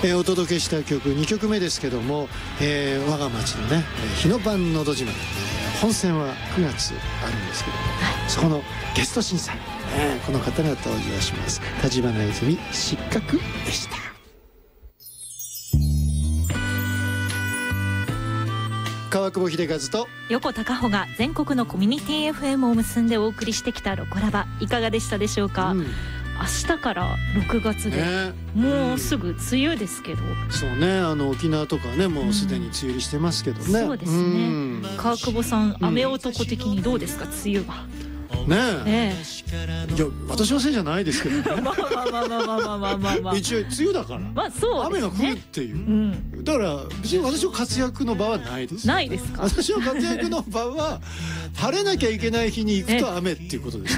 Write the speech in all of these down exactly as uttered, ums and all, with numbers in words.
えー、お届けした曲にきょくめですけども、えー、我が町のね日の晩のど自慢、本戦はくがつあるんですけども、はい、そこのゲスト審査、えー、この方が登場します。立花泉失格でした。川久保秀和と横田佳穂が全国のコミュニティ エフエム を結んでお送りしてきたロコラバ、いかがでしたでしょうか。うん、明日からろくがつで、ね、もうすぐ梅雨ですけど、 うん、そうね、あの沖縄とかねもうすでに梅雨入りしてますけどね、 うん、そうですね、うん、川久保さん、雨男的にどうですか、梅雨は。 ねえ、いや私のせいじゃないですけどね。まあまあまあまあまあまあまあまあ、まあ、一応梅雨だから、まあそうですね、雨が降るっていう、うん、だから別に私の活躍の場はないです。 ないですか。 私の活躍の場は晴れなきゃいけない日に行くと雨っていうことでした。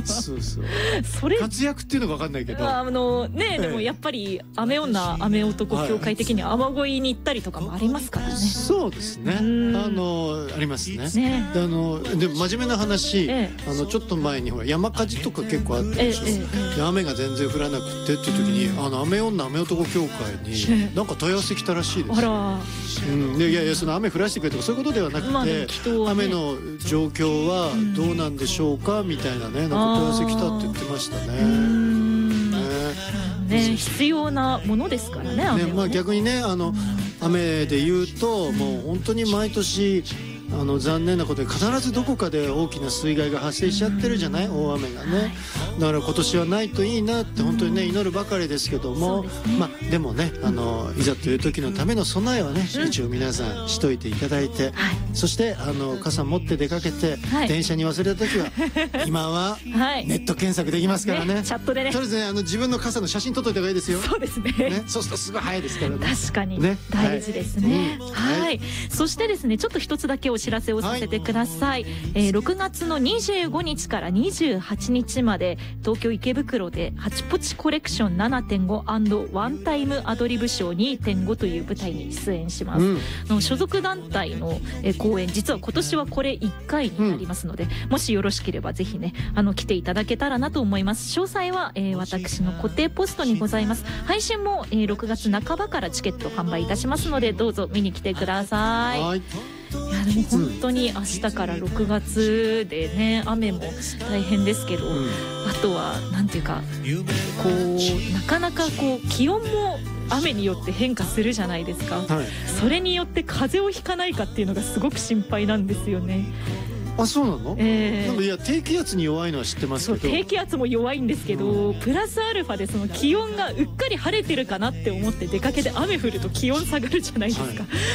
そうそう、それ活躍っていうのが分かんないけど、 あのね、でもやっぱり雨女雨男協会的には雨乞いに行ったりとかもありますからね。 そうですね、あのありますね。ね、あのでも真面目な話、ええ、あのちょっと前にほら山火事とか結構あったでしょ、ええ、で雨が全然降らなくてっていう時に、あの雨女雨男協会になんか問い合わせ来たらしいです。あら、うん、でいやいやその雨降らせてくれとかそういうことではなくて、まあね、雨の状況はどうなんでしょうかみたいなね、なんか問い合わせ来たって言ってましたね。 ね、必要なものですからね、雨はね。 ね、まあ逆にね、あの雨で言うともう本当に毎年あの残念なことで必ずどこかで大きな水害が発生しちゃってるじゃない、大雨がね。だから今年はないといいなって本当にね祈るばかりですけども、ね、まあでもね、あのいざという時のための備えはね、うん、一応皆さんしといていただいて、はい、そしてあの傘持って出かけて、はい、電車に忘れた時は今はネット検索できますからね、 ね、チャットでね、 とりあえずね、あの自分の傘の写真撮っといた方がいいですよ。 そうですね、 ね、そうするとすごい早いですからね。 確かに、ね、大事ですね、はい、はい、そしてですね、ちょっと一つだけお知らせをさせてください、はい、えー、ろくがつのにじゅうごにちからにじゅうはちにちまで東京池袋でハチポチコレクション ななてんご& ワンタイムアドリブショー にてんご という舞台に出演します、うん、の所属団体の、えー、公演、実は今年はこれいっかいになりますので、うん、もしよろしければぜひね、あの来ていただけたらなと思います。詳細は、えー、私の固定ポストにございます。配信も、えー、ろくがつなかばからチケット販売いたしますので、どうぞ見に来てください。はい、いやでも本当に明日からろくがつでね、雨も大変ですけど、うん、あとはなんていうかこうなかなかこう気温も雨によって変化するじゃないですか、はい、それによって風邪をひかないかっていうのがすごく心配なんですよね。 あ、そうなの？ えー、 なんかいや低気圧に弱いのは知ってますけど、 そう低気圧も弱いんですけど、うん、プラスアルファでその気温がうっかり晴れてるかなって思って出かけて雨降ると気温下がるじゃないですか、はい、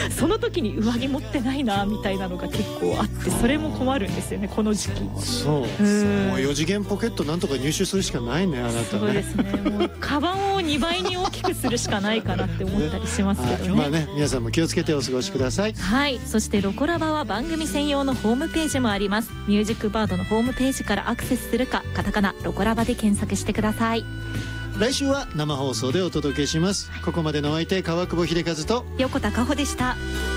その時に上着持ってないなみたいなのが結構あって、それも困るんですよね、この時期。 そう、うんもうよ次元ポケットなんとか入手するしかないね、あなたね。 そうですね、もうカバンをにばいに大きくするしかないかなって思ったりしますけどね。 まあね、皆さんも気をつけてお過ごしください。 はい、そしてロコラバは番組専用のホームページもあります。ミュージックバードのホームページからアクセスするか、カタカナロコラバで検索してください。 来週は生放送でお届けします。ここまでのお相手、川久保秀和と横田佳穂でした。